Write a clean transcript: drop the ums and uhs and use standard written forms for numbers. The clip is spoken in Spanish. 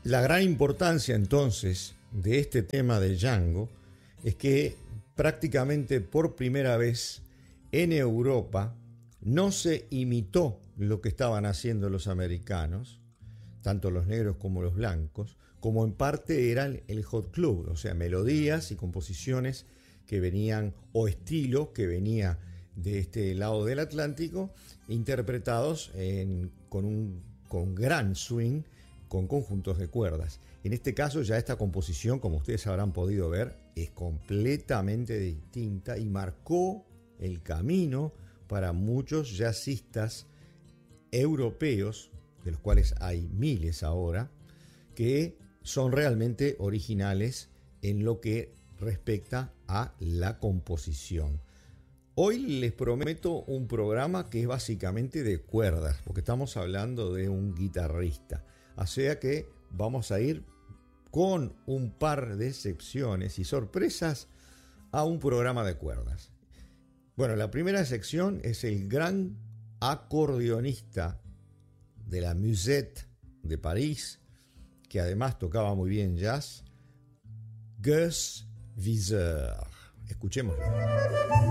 La gran importancia entonces de este tema de Django es que prácticamente por primera vez en Europa no se imitó lo que estaban haciendo los americanos, tanto los negros como los blancos, como en parte eran el hot club, o sea, melodías y composiciones que venían, o estilo que venía de este lado del Atlántico, interpretados con gran swing, con conjuntos de cuerdas. En este caso ya esta composición, como ustedes habrán podido ver, es completamente distinta y marcó el camino para muchos jazzistas europeos, de los cuales hay miles ahora, que son realmente originales en lo que respecta a la composición. Hoy les prometo un programa que es básicamente de cuerdas, porque estamos hablando de un guitarrista. O sea que vamos a ir con un par de excepciones y sorpresas a un programa de cuerdas. Bueno, la primera sección es el gran acordeonista de la Musette de París, que además tocaba muy bien jazz, Gus Viseur. Escuchémoslo.